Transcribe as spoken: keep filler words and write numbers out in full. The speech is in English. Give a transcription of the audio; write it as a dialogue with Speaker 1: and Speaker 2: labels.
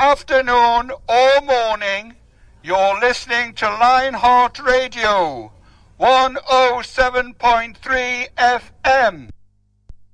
Speaker 1: afternoon or morning, you're listening to Lionheart Radio, one oh seven point three F